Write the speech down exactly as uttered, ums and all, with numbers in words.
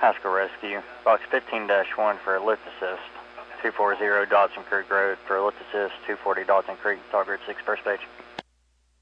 Haskell Rescue, box fifteen dash one for a lift assist. two forty Dodson Creek Road for a lift assist, two forty Dodson Creek, Target six first page.